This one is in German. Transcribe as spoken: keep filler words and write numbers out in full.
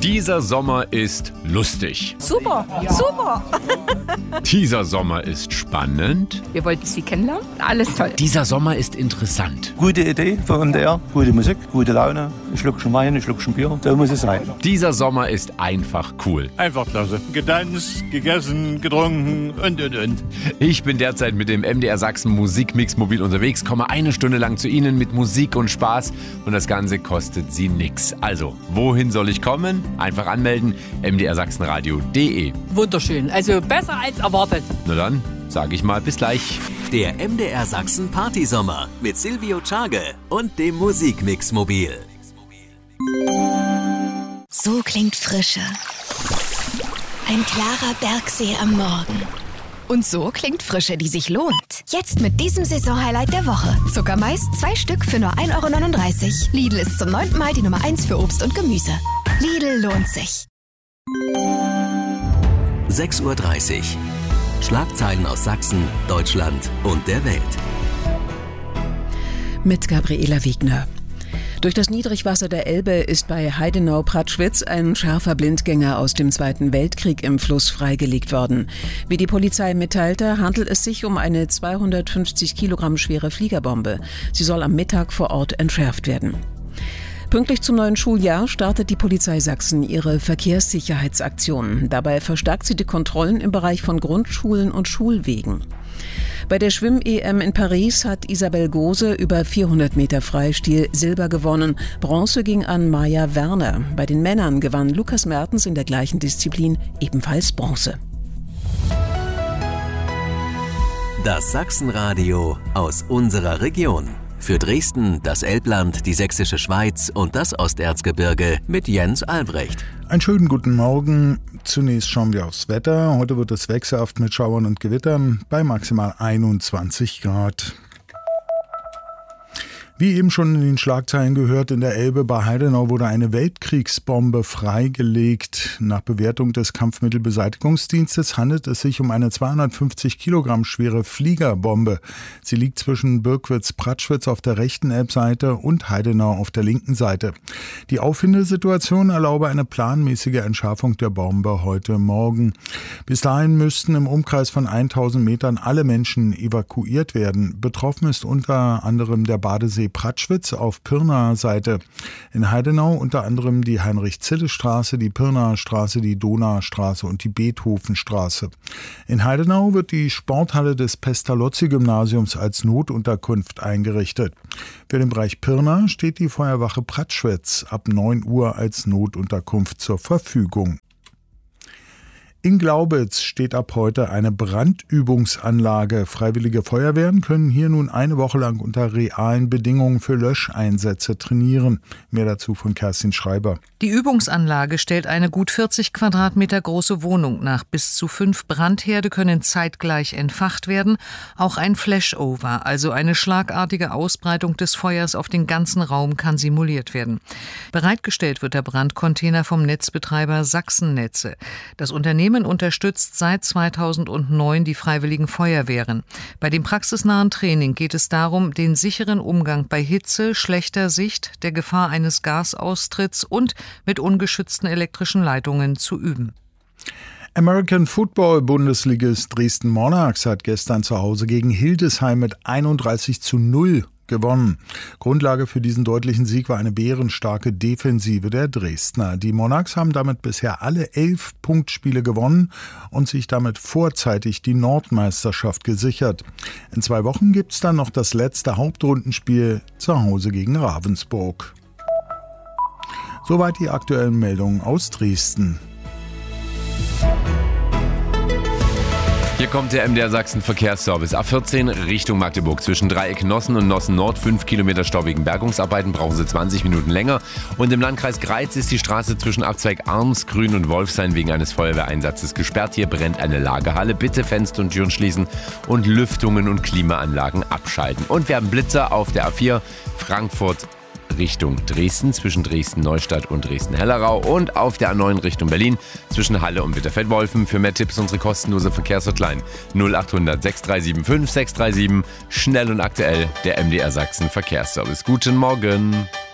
Dieser Sommer ist lustig. Super, ja. super. Dieser Sommer ist spannend. Wir wollten Sie kennenlernen. Alles toll. Dieser Sommer ist interessant. Gute Idee von M D R, gute Musik, gute Laune. Ein Schluckchen Wein, ein Schluckchen Bier. So muss es sein. Dieser Sommer ist einfach cool. Einfach klasse. Getanzt, gegessen, getrunken und, und, und. Ich bin derzeit mit dem M D R Sachsen Musikmix mobil unterwegs, komme eine Stunde lang zu Ihnen mit Musik und Spaß und das Ganze kostet Sie nix. Also, wohin soll ich kommen? Einfach anmelden, m d r sachsenradio punkt d e. Wunderschön, also besser als erwartet. Na dann, sage ich mal bis gleich. Der M D R Sachsen Partysommer mit Silvio Czage und dem Musikmix mobil. So klingt Frische. Ein klarer Bergsee am Morgen. Und so klingt Frische, die sich lohnt. Jetzt mit diesem Saisonhighlight der Woche. Zuckermais, zwei Stück für nur ein Euro neununddreißig. Lidl ist zum neunten Mal die Nummer eins für Obst und Gemüse. Lidl lohnt sich. sechs Uhr dreißig. Schlagzeilen aus Sachsen, Deutschland und der Welt. Mit Gabriela Wiegner. Durch das Niedrigwasser der Elbe ist bei Heidenau-Pratschwitz ein scharfer Blindgänger aus dem Zweiten Weltkrieg im Fluss freigelegt worden. Wie die Polizei mitteilte, handelt es sich um eine zweihundertfünfzig Kilogramm schwere Fliegerbombe. Sie soll am Mittag vor Ort entschärft werden. Pünktlich zum neuen Schuljahr startet die Polizei Sachsen ihre Verkehrssicherheitsaktion. Dabei verstärkt sie die Kontrollen im Bereich von Grundschulen und Schulwegen. Bei der Schwimm-E M in Paris hat Isabel Gose über vierhundert Meter Freistil Silber gewonnen. Bronze ging an Maja Werner. Bei den Männern gewann Lukas Mertens in der gleichen Disziplin ebenfalls Bronze. Das Sachsenradio aus unserer Region. Für Dresden, das Elbland, die Sächsische Schweiz und das Osterzgebirge mit Jens Albrecht. Einen schönen guten Morgen. Zunächst schauen wir aufs Wetter. Heute wird es wechselhaft mit Schauern und Gewittern bei maximal einundzwanzig Grad. Wie eben schon in den Schlagzeilen gehört, in der Elbe bei Heidenau wurde eine Weltkriegsbombe freigelegt. Nach Bewertung des Kampfmittelbeseitigungsdienstes handelt es sich um eine zweihundertfünfzig Kilogramm schwere Fliegerbombe. Sie liegt zwischen Birkwitz-Pratschwitz auf der rechten Elbseite und Heidenau auf der linken Seite. Die Auffindesituation erlaube eine planmäßige Entschärfung der Bombe heute Morgen. Bis dahin müssten im Umkreis von tausend Metern alle Menschen evakuiert werden. Betroffen ist unter anderem der Badesee Pratschwitz auf Pirnaer Seite. In Heidenau unter anderem die Heinrich-Zille-Straße, die Pirnaer Straße, die Donaustraße und die Beethovenstraße. In Heidenau wird die Sporthalle des Pestalozzi-Gymnasiums als Notunterkunft eingerichtet. Für den Bereich Pirna steht die Feuerwache Pratschwitz ab neun Uhr als Notunterkunft zur Verfügung. In Glaubitz steht ab heute eine Brandübungsanlage. Freiwillige Feuerwehren können hier nun eine Woche lang unter realen Bedingungen für Löscheinsätze trainieren. Mehr dazu von Kerstin Schreiber. Die Übungsanlage stellt eine gut vierzig Quadratmeter große Wohnung nach. Bis zu fünf Brandherde können zeitgleich entfacht werden. Auch ein Flashover, also eine schlagartige Ausbreitung des Feuers auf den ganzen Raum, kann simuliert werden. Bereitgestellt wird der Brandcontainer vom Netzbetreiber Sachsennetze. Das Unternehmen unterstützt seit zweitausendneun die Freiwilligen Feuerwehren. Bei dem praxisnahen Training geht es darum, den sicheren Umgang bei Hitze, schlechter Sicht, der Gefahr eines Gasaustritts und mit ungeschützten elektrischen Leitungen zu üben. American Football Bundesligist Dresden Monarchs hat gestern zu Hause gegen Hildesheim mit einunddreißig zu null gewonnen. Grundlage für diesen deutlichen Sieg war eine bärenstarke Defensive der Dresdner. Die Monarchs haben damit bisher alle elf Punktspiele gewonnen und sich damit vorzeitig die Nordmeisterschaft gesichert. In zwei Wochen gibt es dann noch das letzte Hauptrundenspiel zu Hause gegen Ravensburg. Soweit die aktuellen Meldungen aus Dresden. Hier kommt der M D R Sachsen Verkehrsservice. A vierzehn Richtung Magdeburg. Zwischen Dreieck Nossen und Nossen Nord. fünf Kilometer Stau wegen Bergungsarbeiten. Brauchen Sie zwanzig Minuten länger. Und im Landkreis Greiz ist die Straße zwischen Abzweig Arnsgrün und Wolfshain wegen eines Feuerwehreinsatzes gesperrt. Hier brennt eine Lagerhalle. Bitte Fenster und Türen schließen und Lüftungen und Klimaanlagen abschalten. Und wir haben Blitzer auf der A vier Frankfurt Richtung Dresden, zwischen Dresden-Neustadt und Dresden-Hellerau und auf der A neun Richtung Berlin, zwischen Halle und Bitterfeld-Wolfen. Für mehr Tipps unsere kostenlose Verkehrshotline null achthundert sechs drei sieben fünf sechs drei sieben. Schnell und aktuell der M D R Sachsen Verkehrsservice. Guten Morgen.